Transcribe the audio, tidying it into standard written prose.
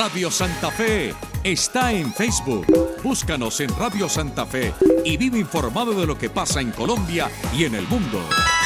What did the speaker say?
Radio Santa Fe está en Facebook. Búscanos en Radio Santa Fe y vive informado de lo que pasa en Colombia y en el mundo.